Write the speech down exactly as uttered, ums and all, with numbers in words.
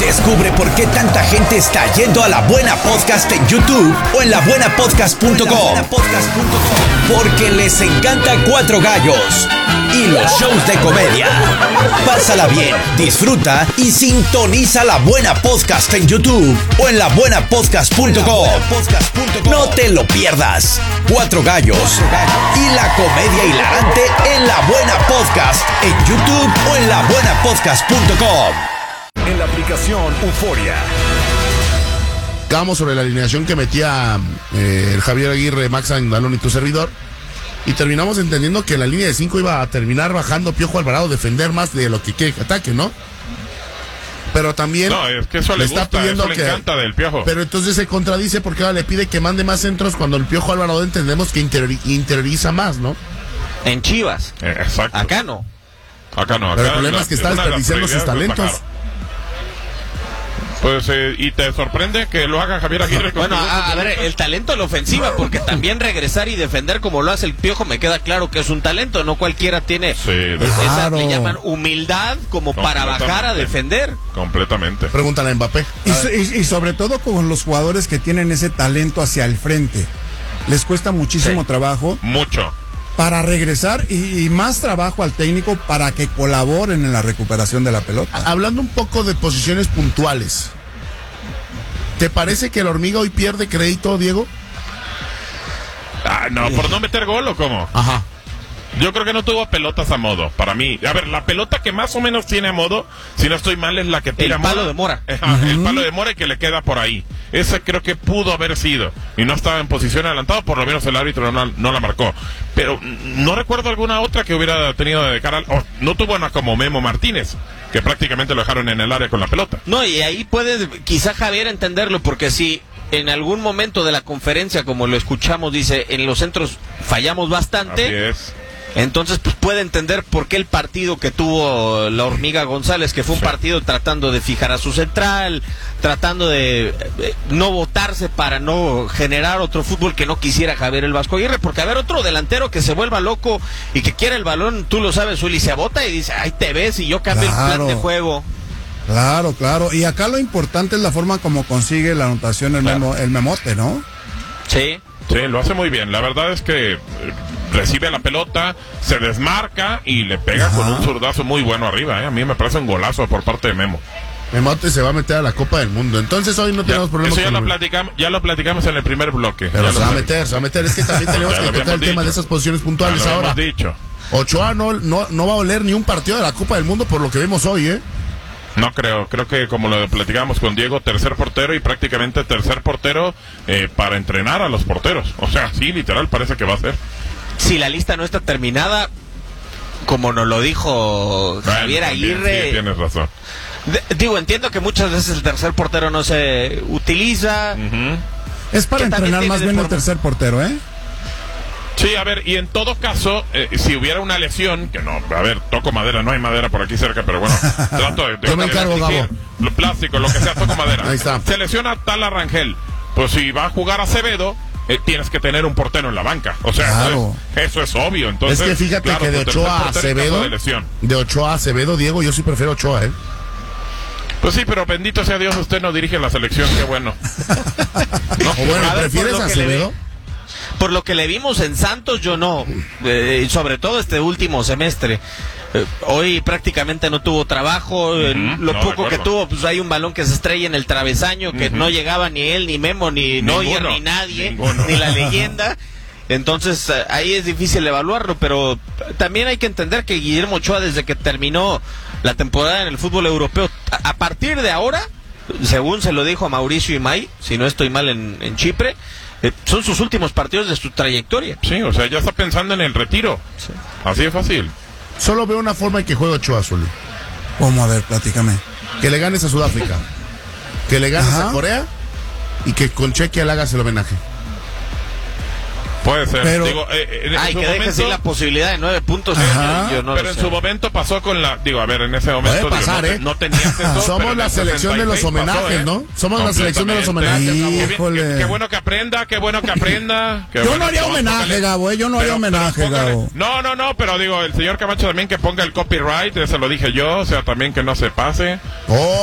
Descubre por qué tanta gente está yendo a La Buena Podcast en YouTube o en la buena podcast punto com. Porque les encanta Cuatro Gallos y los shows de comedia. Pásala bien, disfruta y sintoniza La Buena Podcast en YouTube o en la buena podcast punto com. No te lo pierdas. Cuatro Gallos y la comedia hilarante en La Buena Podcast en YouTube o en la buena podcast punto com. En la aplicación Euforia. Estábamos sobre la alineación que metía eh, el Javier Aguirre, Max Andalón y tu servidor. Y terminamos entendiendo que la línea de cinco iba a terminar bajando Piojo Alvarado, defender más de lo que quiere que ataque, ¿no? Pero también no, es que eso le, le está gusta, pidiendo eso le que, encanta del Piojo. Pero entonces se contradice porque ahora le pide que mande más centros cuando el Piojo Alvarado entendemos que interior, interioriza más, ¿no? En Chivas. Eh, exacto. Acá no. Acá no. Acá pero el problema la, es que está desperdiciando sus talentos. Pues, eh, ¿y te sorprende que lo haga Javier Aguirre? Bueno, a, a ver, el talento en la ofensiva, porque también regresar y defender como lo hace el Piojo, me queda claro que es un talento, no cualquiera tiene sí, esa, claro. le llaman humildad como para bajar a defender. Completamente. Pregúntale a Mbappé. Y, so, y, y sobre todo con los jugadores que tienen ese talento hacia el frente, les cuesta muchísimo sí. trabajo. Mucho. Para regresar y, y más trabajo al técnico para que colaboren en la recuperación de la pelota. Hablando un poco de posiciones puntuales, ¿te parece que el Hormiga hoy pierde crédito, Diego? Ah, no, ¿por no meter gol o cómo? Ajá. Yo creo que no tuvo pelotas a modo, para mí. A ver, la pelota que más o menos tiene a modo, si no estoy mal, es la que tira el palo Mora. de Mora. Ajá, uh-huh. El palo de Mora y que le queda por ahí. Ese creo que pudo haber sido. Y no estaba en posición adelantada, por lo menos el árbitro no, no la marcó. Pero no recuerdo alguna otra que hubiera tenido de cara al... Oh, no tuvo una como Memo Martínez, que prácticamente lo dejaron en el área con la pelota. No, y ahí puede quizá Javier entenderlo, porque si en algún momento de la conferencia, como lo escuchamos, dice, en los centros fallamos bastante. Así es. Entonces pues, puede entender por qué el partido que tuvo la Hormiga González, que fue un sí. partido tratando de fijar a su central, tratando de eh, no botarse para no generar otro fútbol que no quisiera Javier el Vasco Aguirre, porque a ver, otro delantero que se vuelva loco y que quiera el balón, tú lo sabes, Uli, se bota y dice, ay, te ves y yo cambio claro. el plan de juego. Claro, claro, y acá lo importante es la forma como consigue la anotación el, claro. memo, el memote, ¿no? Sí. Sí, lo hace muy bien, la verdad es que... Eh, recibe la pelota, se desmarca y le pega Ajá. con un zurdazo muy bueno arriba, ¿eh? A mí me parece un golazo por parte de Memo. Memote se va a meter a la Copa del Mundo, entonces hoy no ya, tenemos problemas. Eso ya, con lo platicamos, ya lo platicamos en el primer bloque. Pero ya se va a meter, se va a meter, es que también tenemos que tocar el dicho. tema de esas posiciones puntuales ya lo ahora. Dicho. Ochoa no, no, no va a oler ni un partido de la Copa del Mundo por lo que vemos hoy, ¿eh? No creo, creo que como lo platicamos con Diego, tercer portero y prácticamente tercer portero eh, para entrenar a los porteros. O sea, sí, literal, parece que va a ser. Si la lista no está terminada, como nos lo dijo Javier bueno, Aguirre... Sí, tienes razón. De, digo, entiendo que muchas veces el tercer portero no se utiliza. Uh-huh. Es para entrenar más bien forma... el tercer portero, ¿eh? Sí, a ver, y en todo caso, eh, si hubiera una lesión, que no, a ver, toco madera, no hay madera por aquí cerca, pero bueno, trato de... de Yo me encargo, Gabo. Lo plástico, lo que sea, toco madera. Ahí está. Se lesiona Tala Rangel, pues si va a jugar Acevedo... Eh, tienes que tener un portero en la banca, o sea, claro. entonces, eso es obvio. Entonces, es que fíjate claro, que de Ochoa a Acevedo, de, de Ochoa a Acevedo, Diego, yo sí prefiero Ochoa, ¿eh? Pues sí, pero bendito sea Dios, usted no dirige la selección, qué bueno. No, o bueno, ¿prefieres a Acevedo? Por lo que le vimos en Santos, yo no, eh, sobre todo este último semestre. Eh, hoy prácticamente no tuvo trabajo, uh-huh, eh, lo no poco que tuvo, pues hay un balón que se estrella en el travesaño, que uh-huh. no llegaba ni él, ni Memo, ni Ninguno, Neuer, ni nadie, ninguno. ni la leyenda. Entonces eh, ahí es difícil evaluarlo, pero también hay que entender que Guillermo Ochoa, desde que terminó la temporada en el fútbol europeo, a, a partir de ahora, según se lo dijo a Mauricio Imay, si no estoy mal en, en Chipre, eh, son sus últimos partidos de su trayectoria. Sí, o sea, ya está pensando en el retiro. Sí. Así de fácil. Solo veo una forma en que juega Ochoa, Zuli. ¿Cómo? A ver, platícame. Que le ganes a Sudáfrica, que le ganes Ajá. a Corea y que con Chequia le hagas el homenaje. Puede ser. Pero, digo, eh, en, ay, en su que momento, dejes ir la posibilidad de nueve puntos. Ajá, yo no pero en sé. su momento pasó con la... Digo, a ver, en ese momento... Puede pasar, digo, ¿eh? No, no tenías eso. Somos la selección de los homenajes, pasó, ¿eh? ¿no? Somos la selección de los homenajes. Qué, qué, qué bueno que aprenda, qué bueno que aprenda. Qué yo bueno no haría homenaje, Gabo, ¿eh? Yo no haría homenaje, pero póngale, Gabo. No, no, no, pero digo, el señor Camacho también que ponga el copyright, eso lo dije yo, o sea, también que no se pase. Oh.